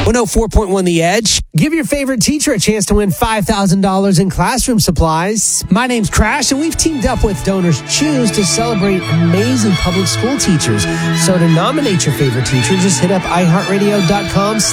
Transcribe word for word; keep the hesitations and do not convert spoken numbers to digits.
one oh four point one The Edge. Give your favorite teacher a chance to win five thousand dollars in classroom supplies. My name's Crash, and we've teamed up with Donors Choose to celebrate amazing public school teachers. So to nominate your favorite teacher, just hit up i heart radio dot com